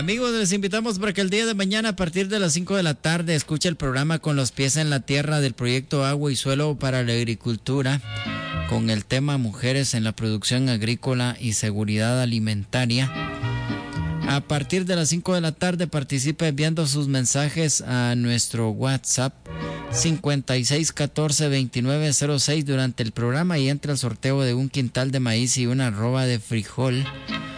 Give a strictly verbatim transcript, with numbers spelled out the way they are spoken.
Amigos, les invitamos para que el día de mañana a partir de las cinco de la tarde escuche el programa Con los pies en la tierra del proyecto Agua y Suelo para la Agricultura, con el tema Mujeres en la producción agrícola y seguridad alimentaria. A partir de las cinco de la tarde participe enviando sus mensajes a nuestro WhatsApp cincuenta y seis catorce veintinueve cero seis durante el programa y entra al sorteo de un quintal de maíz y una arroba de frijol